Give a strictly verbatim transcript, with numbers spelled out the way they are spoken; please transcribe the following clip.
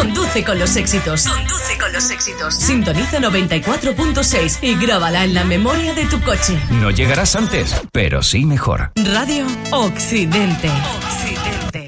Conduce con los éxitos. Conduce con los éxitos. Sintoniza noventa y cuatro punto seis y grábala en la memoria de tu coche. No llegarás antes, pero sí mejor. Radio Occidente. Occidente.